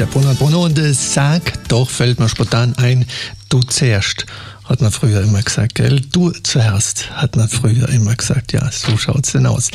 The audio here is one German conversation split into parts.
Ja, Bruno, und sag doch, fällt mir spontan ein, du zuerst, hat man früher immer gesagt, gell? Du zuerst, hat man früher immer gesagt. Ja, so schaut's denn aus.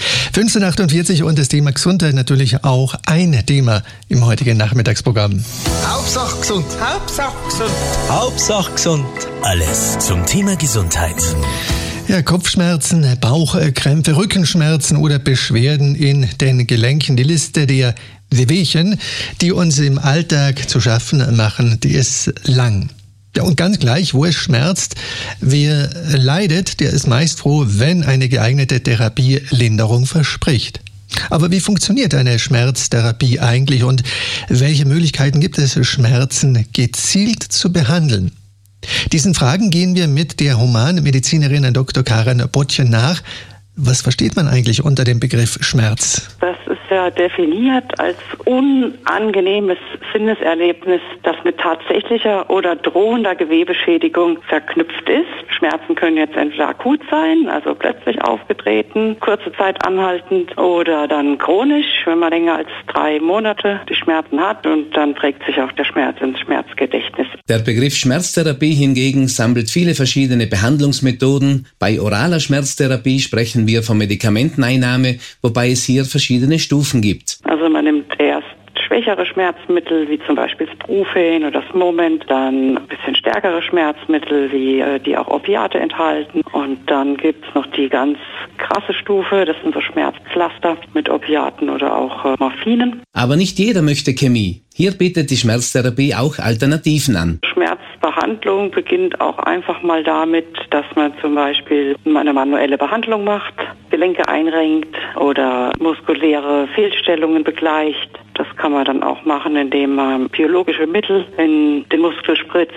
15:48 und das Thema Gesundheit natürlich auch ein Thema im heutigen Nachmittagsprogramm. Hauptsache gesund. Hauptsache gesund. Hauptsache gesund. Alles zum Thema Gesundheit. Ja, Kopfschmerzen, Bauchkrämpfe, Rückenschmerzen oder Beschwerden in den Gelenken. Die Liste der Wehwehchen, die uns im Alltag zu schaffen machen, die ist lang. Ja, und ganz gleich, wo es schmerzt, wer leidet, der ist meist froh, wenn eine geeignete Therapie Linderung verspricht. Aber wie funktioniert eine Schmerztherapie eigentlich und welche Möglichkeiten gibt es, Schmerzen gezielt zu behandeln? Diesen Fragen gehen wir mit der Humanmedizinerin Dr. Karin Bottchen nach. Was versteht man eigentlich unter dem Begriff Schmerz? Das ist ja definiert als unangenehmes Sinneserlebnis, das mit tatsächlicher oder drohender Gewebeschädigung verknüpft ist. Schmerzen können jetzt entweder akut sein, also plötzlich aufgetreten, kurze Zeit anhaltend, oder dann chronisch, wenn man länger als 3 Monate die Schmerzen hat, und dann prägt sich auch der Schmerz ins Schmerzgedächtnis. Der Begriff Schmerztherapie hingegen sammelt viele verschiedene Behandlungsmethoden. Bei oraler Schmerztherapie sprechen wir von Medikamenteneinnahme, wobei es hier verschiedene Stufen gibt. Also man nimmt erst schwächere Schmerzmittel, wie zum Beispiel das Brufen oder das Moment, dann ein bisschen stärkere Schmerzmittel, die auch Opiate enthalten, und dann gibt's noch die ganz krasse Stufe, das sind so Schmerzpflaster mit Opiaten oder auch Morphinen. Aber nicht jeder möchte Chemie. Hier bietet die Schmerztherapie auch Alternativen an. Schmerzbehandlung beginnt auch einfach mal damit, dass man zum Beispiel eine manuelle Behandlung macht, Gelenke einrenkt oder muskuläre Fehlstellungen begleicht. Das kann man dann auch machen, indem man biologische Mittel in den Muskel spritzt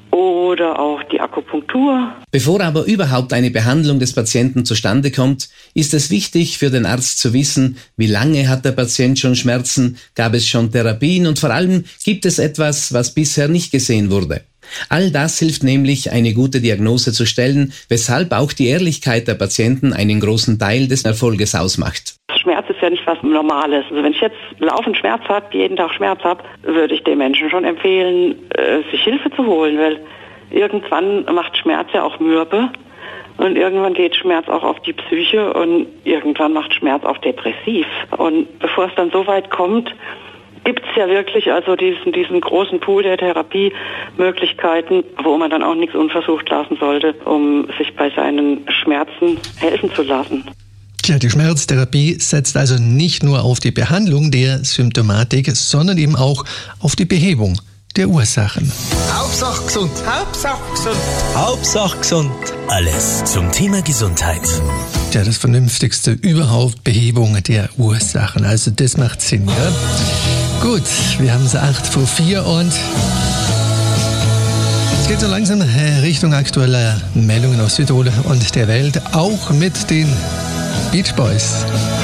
oder auch die Akupunktur. Bevor aber überhaupt eine Behandlung des Patienten zustande kommt, ist es wichtig für den Arzt zu wissen, wie lange hat der Patient schon Schmerzen, gab es schon Therapien und vor allem gibt es etwas, was bisher nicht gesehen wurde. All das hilft nämlich, eine gute Diagnose zu stellen, weshalb auch die Ehrlichkeit der Patienten einen großen Teil des Erfolges ausmacht. Schmerz ist ja nicht was Normales. Also wenn ich jetzt laufend Schmerz habe, jeden Tag Schmerz habe, würde ich den Menschen schon empfehlen, sich Hilfe zu holen, weil irgendwann macht Schmerz ja auch mürbe und irgendwann geht Schmerz auch auf die Psyche und irgendwann macht Schmerz auch depressiv. Und bevor es dann so weit kommt, gibt es ja wirklich also diesen großen Pool der Therapiemöglichkeiten, wo man dann auch nichts unversucht lassen sollte, um sich bei seinen Schmerzen helfen zu lassen. Tja, die Schmerztherapie setzt also nicht nur auf die Behandlung der Symptomatik, sondern eben auch auf die Behebung der Ursachen. Hauptsache gesund. Hauptsache gesund. Hauptsache gesund. Alles zum Thema Gesundheit. Tja, das Vernünftigste überhaupt, Behebung der Ursachen. Also das macht Sinn, ja? Gut, wir haben es 3:08 und es geht so langsam Richtung aktueller Meldungen aus Südtirol und der Welt, auch mit den Beach Boys.